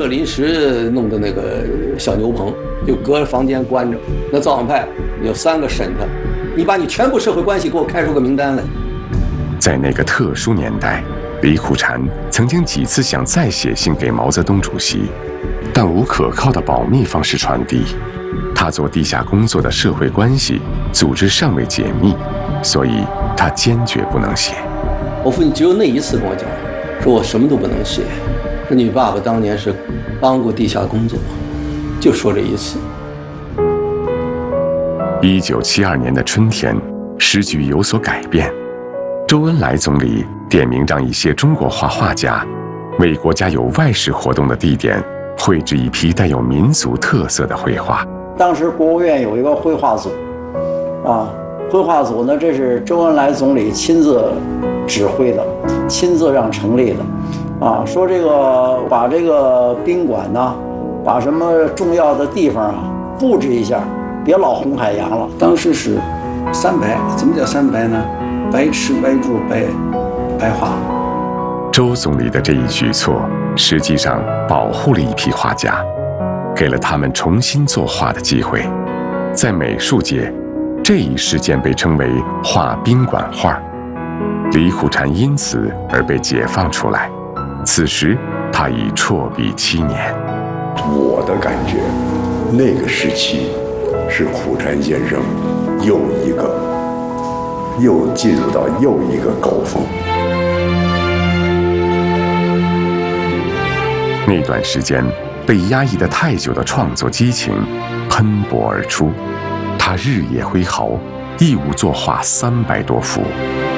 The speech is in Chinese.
临时弄的那个小牛棚，就隔着房间关着。那造反派有3个审他，你把你全部社会关系给我开出个名单来。 在那个特殊年代，李苦禅曾经几次想再写信给毛泽东主席，但无可靠的保密方式传递。他做地下工作的社会关系组织尚未解密，所以他坚决不能写。 我父亲只有那一次跟我讲，说我什么都不能写，说你爸爸当年是帮过地下工作，就说这一次。 1972年的春天，时局有所改变，周恩来总理点名让一些中国画画家为国家有外事活动的地点绘制一批带有民族特色的绘画。 当时国务院有一个绘画组，绘画组呢，这是周恩来总理亲自指挥的，亲自让成立的，说这个把这个宾馆呢，把什么重要的地方布置一下，别老红海洋了。当时是3白，怎么叫3白呢？白吃白住白画。 周总理的这一举措，实际上保护了一批画家，给了他们重新作画的机会。在美术界，这一事件被称为画宾馆画。李苦禅因此而被解放出来，此时他已辍笔7年。 我的感觉，那个时期是苦禅先生又进入到又一个高峰。 那段时间被压抑得太久的创作激情喷薄而出，他日夜挥毫，一无作画300多幅。